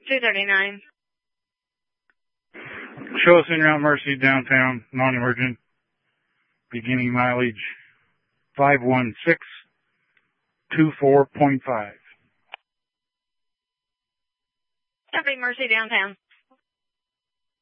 239. Show us en route Mercy downtown, non-emergent, beginning mileage 51624.5. Copy Mercy downtown.